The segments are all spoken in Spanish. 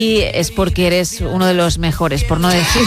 Y es porque eres uno de los mejores, por no decir...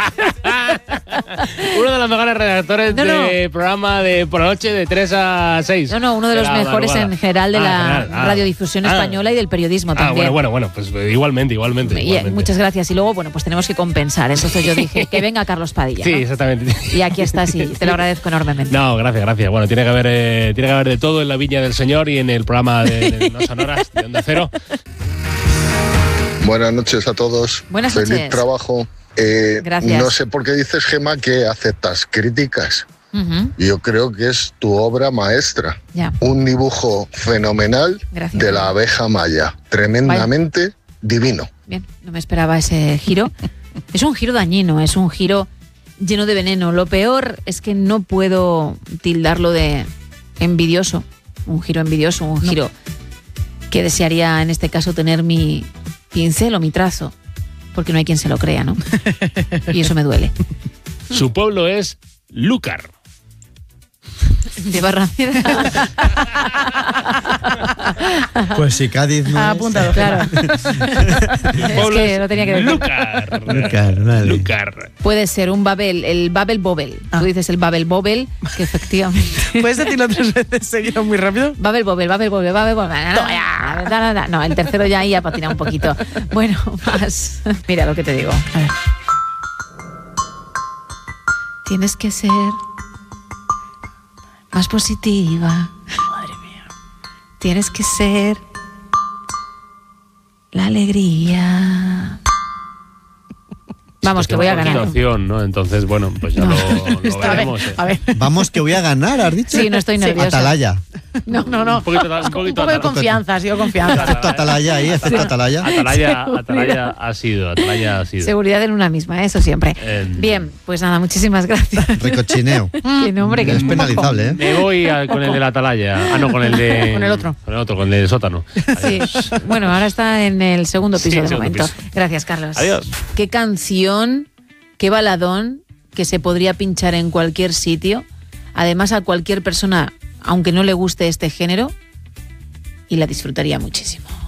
Uno de los mejores redactores de programa de por la noche de 3 a 6. No, uno de los mejores en general de la radiodifusión española y del periodismo también. Bueno, pues igualmente. Muchas gracias. Y luego, pues tenemos que compensar. Entonces yo dije, que venga Carlos Padilla. Sí, ¿no? Exactamente. Y aquí estás y te lo agradezco enormemente. No, gracias. Bueno, tiene que haber de todo en la Viña del Señor y en el programa de No Sonoras de Onda Cero. Buenas noches a todos. Buenas noches. Feliz trabajo. Gracias. No sé por qué dices, Gemma, que aceptas críticas. Yo creo que es tu obra maestra. Ya. Un dibujo fenomenal. Gracias. De la abeja maya. Tremendamente divino. Bien, no me esperaba ese giro. Es un giro dañino, es un giro lleno de veneno. Lo peor es que no puedo tildarlo de envidioso. Un giro envidioso, un giro que desearía en este caso tener mi pincel o mi trazo. Porque no hay quien se lo crea, ¿no? Y eso me duele. Su pueblo es Lúcar. De Barrameda. Pues si Cádiz no ha apuntado, claro. Es que no tenía que ver. Lúcar. Puede ser un Babel, el Babel Bobel. Tú dices el Babel Bobel, que efectivamente... ¿Puedes decirlo 3 veces seguido muy rápido? Babel Bobel. No, el tercero ya ahí ha patinado un poquito. Bueno, más. Mira lo que te digo. A ver. Tienes que ser más positiva. Madre mía. Tienes que ser la alegría. Vamos, que voy a ganar. Situación, ¿no? Entonces, bueno, pues ya lo veremos. A ver. Vamos, que voy a ganar, ¿has dicho? Sí, no estoy nerviosa. Atalaya. No. Un poquito de confianza, sigo confianza. Efecto Atalaya ahí, efecto Atalaya. Atalaya ha sido. Seguridad en una misma, eso siempre. Bien, pues nada, muchísimas gracias. Recochineo. Qué nombre, que es penalizable, ¿eh? Me voy con el de la Atalaya. No, con el de... Con el otro. Con el del sótano. Sí. Bueno, ahora está en el segundo piso de momento. Piso. Gracias, Carlos. Adiós. Qué canción, qué baladón que se podría pinchar en cualquier sitio. Además, a cualquier persona, aunque no le guste este género, y la disfrutaría muchísimo.